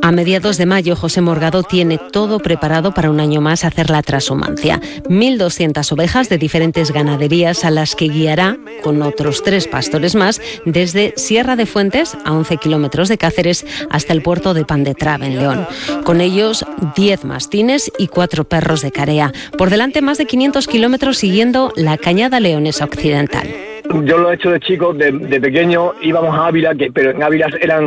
A mediados de mayo, José Morgado tiene todo preparado para un año más hacer la transhumancia. 1.200 ovejas de diferentes ganaderías a las que guiará con otros 3 pastores más desde Sierra de Fuentes, a 11 kilómetros de Cáceres, hasta el puerto de Pan de Trave, en León. Con ellos 10 mastines y 4 perros de carea. Por delante más de 500 kilómetros siguiendo la Cañada Leonesa Occidental. Yo lo he hecho de chico, de pequeño íbamos a Ávila, pero en Ávila eran